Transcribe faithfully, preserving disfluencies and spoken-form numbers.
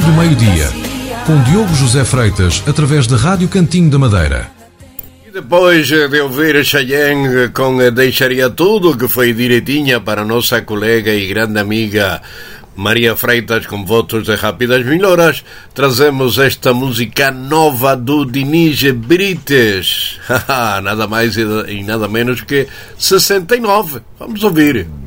do meio-dia, com Diogo José Freitas, através da Rádio Cantinho da Madeira. E depois de ouvir Cheyenne com Deixaria Tudo, que foi direitinha para a nossa colega e grande amiga Maria Freitas, com votos de rápidas melhoras, trazemos esta música nova do Dinis Brites. Nada mais e nada menos que sessenta e nove. Vamos ouvir.